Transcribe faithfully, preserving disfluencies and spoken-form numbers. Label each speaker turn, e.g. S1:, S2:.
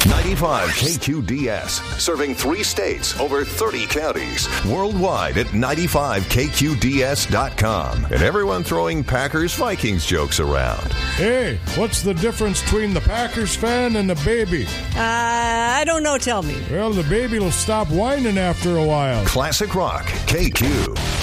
S1: ninety-five K Q D S, serving three states, over thirty counties. Worldwide at ninety-five K Q D S dot com. And everyone throwing Packers-Vikings jokes around.
S2: Hey, what's the difference between the Packers fan and the baby?
S3: Uh, I don't know. Tell me.
S2: Well, the baby will stop whining after a while.
S1: Classic Rock, K Q.